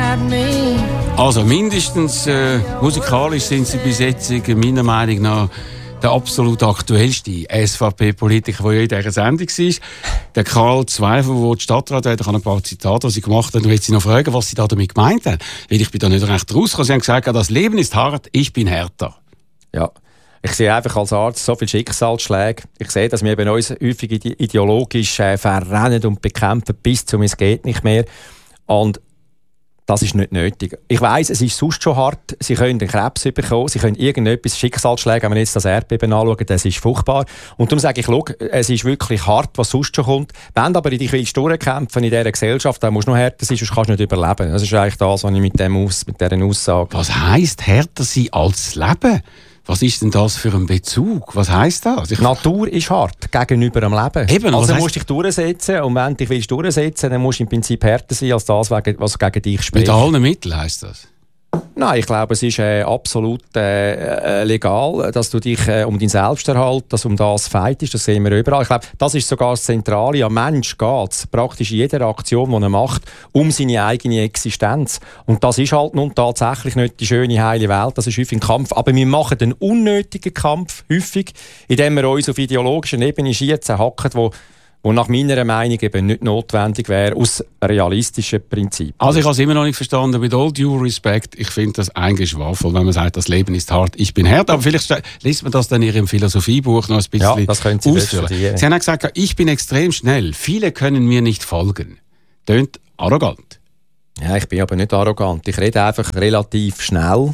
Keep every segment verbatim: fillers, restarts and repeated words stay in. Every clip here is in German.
maddening. Also mindestens äh, musikalisch sind sie bis jetzt meiner Meinung nach der absolut aktuellste S V P-Politiker, der ja in dieser Sendung war. Der Karl Zweifel, der die Stadtrat hat, ich habe ein paar Zitate, die sie gemacht haben, und jetzt sie noch fragen, was sie da damit gemeint haben. Weil ich bin da nicht recht rausgekommen. Sie haben gesagt, das Leben ist hart, ich bin härter. Ja. Ich sehe einfach als Arzt so viele Schicksalsschläge. Ich sehe, dass wir eben uns häufig ideologisch äh, verrennen und bekämpfen, bis zum es geht nicht mehr. Und das ist nicht nötig. Ich weiss, es ist sonst schon hart. Sie können den Krebs bekommen, Sie können irgendetwas, Schicksalsschläge, wenn wir jetzt das Erdbeben anschauen, das ist furchtbar. Und darum sage ich, schau, es ist wirklich hart, was sonst schon kommt. Wenn du aber in dich willst durchkämpfen in dieser Gesellschaft, dann musst du noch härter sein, sonst kannst du nicht überleben. Das ist eigentlich das, was ich mit, dem Aus, mit dieser Aussage... Was heisst härter sein als Leben? Was ist denn das für ein Bezug? Was heisst das? Ich Natur ist hart gegenüber dem Leben. Eben, also musst du dich durchsetzen, und wenn du dich willst durchsetzen, dann musst du im Prinzip härter sein als das, was gegen dich spricht. Mit allen Mitteln heisst das? Nein, ich glaube, es ist äh, absolut äh, legal, dass du dich äh, um deinen Selbsterhalt, dass um das fightest, das sehen wir überall. Ich glaube, das ist sogar das Zentrale. Am Mensch geht es praktisch in jeder Aktion, die er macht, um seine eigene Existenz. Und das ist halt nun tatsächlich nicht die schöne, heile Welt, das ist häufig ein Kampf. Aber wir machen einen unnötigen Kampf, häufig, indem wir uns auf ideologischer Ebene schießen, hacken, wo wo nach meiner Meinung eben nicht notwendig wäre, aus realistischen Prinzipien. Also ich habe es immer noch nicht verstanden, mit all due respect, ich finde das eigentlich schwachvoll, wenn man sagt, das Leben ist hart, ich bin hart, aber vielleicht liest man das dann in Ihrem Philosophiebuch noch ein bisschen ja, das können Sie ausführen. Sie haben gesagt, ich bin extrem schnell, viele können mir nicht folgen. Tönt arrogant. Ja, ich bin aber nicht arrogant, ich rede einfach relativ schnell,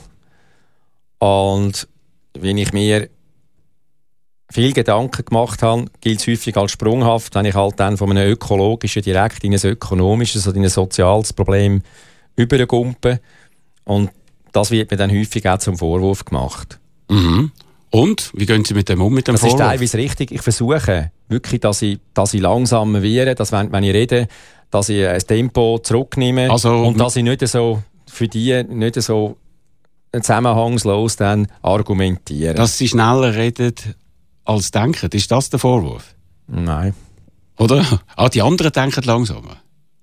und wenn ich mir viel Gedanken gemacht habe, gilt es häufig als sprunghaft, wenn ich halt dann von einem ökologischen direkt in ein ökonomisches oder in ein soziales Problem übergumpe. Und das wird mir dann häufig auch zum Vorwurf gemacht. Mhm. Und? Wie gehen Sie mit dem um, mit dem das Vorwurf? Das ist teilweise richtig. Ich versuche wirklich, dass ich, dass ich langsam wehre, dass wenn, wenn ich rede, dass ich das Tempo zurücknehme, also, und dass ich nicht so für die nicht so zusammenhangslos dann argumentiere. Dass Sie schneller reden als denken, ist das der Vorwurf? Nein. Oder? Ah, die anderen denken langsamer.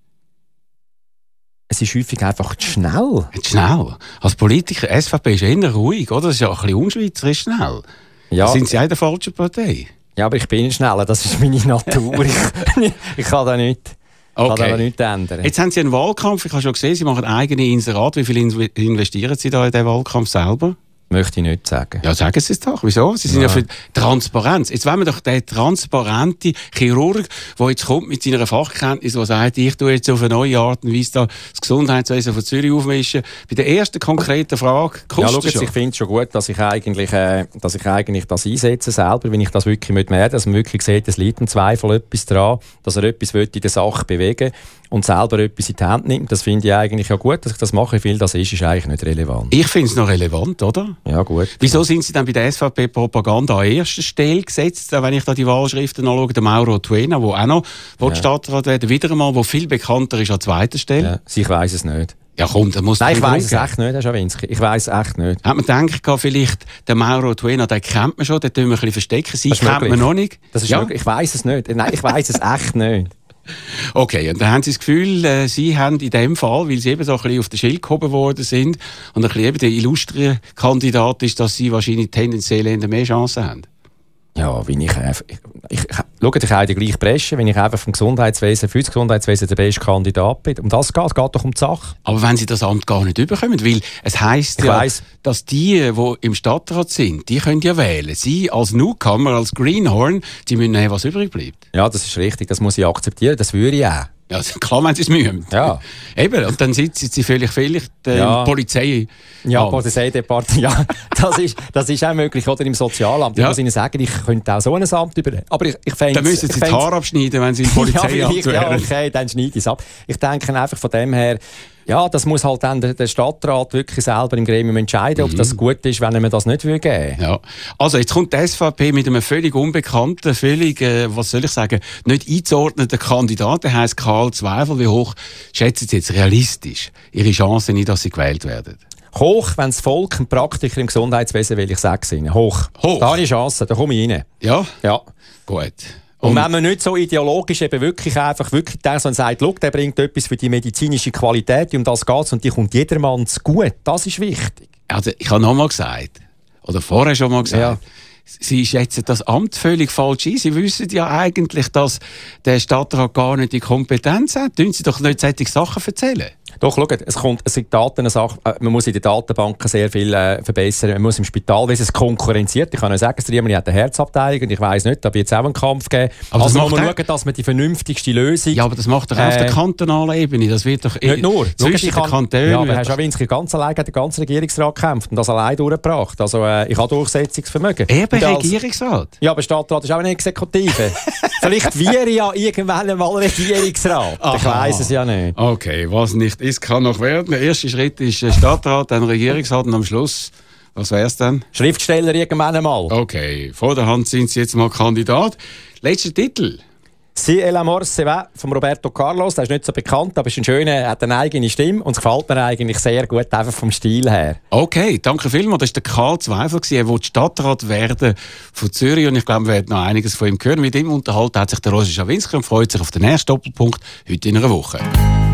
Es ist häufig einfach zu schnell. Zu schnell? Als Politiker, S V P ist eher ruhig, oder? Das ist ja ein bisschen unschweizerisch schnell. Ja. Da sind Sie auch in der falschen Partei. Ja, aber ich bin schneller, das ist meine Natur. ich, ich kann da nicht, okay. kann da nicht ändern. Jetzt haben Sie einen Wahlkampf, ich habe schon gesehen, Sie machen eigene Inserate. Wie viel investieren Sie da in den Wahlkampf selber? Möchte ich nicht sagen. Ja, sagen Sie es doch. Wieso? Sie sind ja, ja für Transparenz. Jetzt wollen wir doch den transparenten Chirurg, der jetzt kommt mit seiner Fachkenntnis, der sagt, ich tue jetzt auf eine neue Art und Weise das Gesundheitswesen von Zürich aufmischen. Bei der ersten konkreten Frage, ja, schau, ich finde es schon gut, dass ich eigentlich, äh, dass ich eigentlich das einsetze selber, wenn ich das wirklich mit mehr, dass man wirklich sieht, es liegt im Zweifel etwas dran, dass er etwas in der Sache bewegen und selber etwas in die Hand nimmt. Das finde ich eigentlich ja gut, dass ich das mache. Wie viel das ist, ist eigentlich nicht relevant. Ich finde es noch relevant, oder? Ja, gut. Wieso sind Sie dann bei der S V P-Propaganda an erster Stelle gesetzt, wenn ich da die Wahlschriften anschaue? Der Mauro Tuena, der auch noch ja. Stadtrat werden wieder einmal, der viel bekannter ist an zweiter Stelle. Ja. Ich weiss es nicht. Ja komm, dann muss Nein, ich weiss es echt nicht, Herr Schawinski. Ich weiss es echt nicht. Hat man gedacht, vielleicht der Mauro Tuena, den kennt man schon, den tun wir ein bisschen verstecken. Sie kennt möglich. Man noch nicht. Das ist ja. möglich. Ich weiss es nicht. Nein, ich weiss es echt nicht. Okay, und dann haben Sie das Gefühl, äh, Sie haben in dem Fall, weil Sie eben so ein bisschen auf den Schild gehoben worden sind und ein bisschen eben der illustre Kandidat ist, dass Sie wahrscheinlich tendenziell eher mehr Chancen haben? Ja, wenn ich, äh, ich, ich, ich schaue dich auch in die gleiche Bresche, wenn ich einfach vom Gesundheitswesen, für das Gesundheitswesen der beste Kandidat bin. Um das geht, geht doch um die Sache. Aber wenn Sie das Amt gar nicht überkommen, weil es heisst ja, weiss. dass die, die im Stadtrat sind, die können ja wählen. Sie als Newcomer, als Greenhorn, die müssen nehmen, was übrig bleibt. Ja, das ist richtig, das muss ich akzeptieren, das würde ich auch. Ja, klar, wenn Sie es mühen. Ja. Eben, und dann sitzen Sie vielleicht, vielleicht äh, ja. Polizei. Ja, Polizeidepartement. Ja, das ist, das ist auch möglich, oder im Sozialamt. Ja. Ich muss Ihnen sagen, ich könnte auch so ein Amt übernehmen. Aber ich, ich fände, dann müssen Sie das Haar abschneiden, wenn Sie im Polizeiamt ja, wären. Ja, okay, dann schneide ich es ab. Ich denke einfach von dem her, ja, das muss halt dann der, der Stadtrat wirklich selber im Gremium entscheiden, ob mhm. das gut ist, wenn er mir das nicht geben will. Ja. Also jetzt kommt die S V P mit einem völlig unbekannten, völlig, äh, was soll ich sagen, nicht einzuordneten Kandidaten, der heisst Karl Zweifel. Wie hoch schätzen Sie jetzt realistisch Ihre Chancen nicht, dass Sie gewählt werden? Hoch, wenn das Volk ein Praktiker im Gesundheitswesen will, ich sage es Ihnen. Hoch. Hoch? Da habe ich Chancen, da komme ich rein. Ja? Ja. Gut. Und, und wenn man nicht so ideologisch eben wirklich einfach wirklich der so sagt, schau, der bringt etwas für die medizinische Qualität, um das geht es und die kommt jedermann zu gut, das ist wichtig. Also ich habe noch mal gesagt, oder vorher schon mal gesagt, ja. Sie schätzen das Amt völlig falsch ein. Sie wissen ja eigentlich, dass der Stadtrat gar nicht die Kompetenz hat. Tun Sie doch nicht solche Sachen erzählen. Doch, schau, es kommt, es sind Daten, man muss in den Datenbanken sehr viel äh, verbessern. Man muss im Spitalwesen es konkurrenziert. Ich kann euch sagen, es hat eine Herzabteilung und ich weiss nicht, da wird es auch einen Kampf geben. Aber also muss man schauen, dass man die vernünftigste Lösung... Ja, aber das macht doch äh, auf der kantonalen Ebene. Das wird doch... Nicht nur. Zwischen den Kantonen... Ja, aber Herr Schawinski ganz allein hat den ganzen Regierungsrat gekämpft und das allein durchgebracht. Also äh, ich habe Durchsetzungsvermögen. Eben als, Regierungsrat? Ja, aber Stadtrat ist auch eine Exekutive. Vielleicht wir ja irgendwann einmal Regierungsrat. Aha. Ich weiss es ja nicht. Okay, was nicht ist, kann noch werden. Der erste Schritt ist Stadtrat, dann Regierungsrat und am Schluss, was wär's dann? Schriftsteller irgendwann einmal. Okay, vor der Hand sind Sie jetzt mal Kandidat. Letzter Titel. «Si el amor se va» von Roberto Carlos. Der ist nicht so bekannt, aber ist ein schöner, hat eine eigene Stimme und es gefällt mir eigentlich sehr gut, einfach vom Stil her. Okay, danke vielmals. Das war der Karl Zweifel. Er wollte Stadtrat werden von Zürich und ich glaube, wir werden noch einiges von ihm hören. Mit ihm unterhalten hat sich der Roger Schawinski und freut sich auf den ersten Doppelpunkt heute in einer Woche.